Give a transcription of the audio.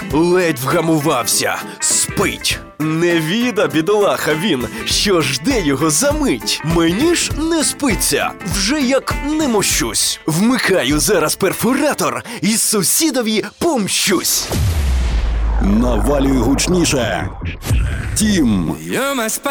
ледь вгамувався, спить. Невіда, бідолаха він, що жде його за мить. Мені ж не спиться, вже як не мощусь. Вмикаю зараз перфоратор і сусідові помщусь. Навалюй гучніше. Тім.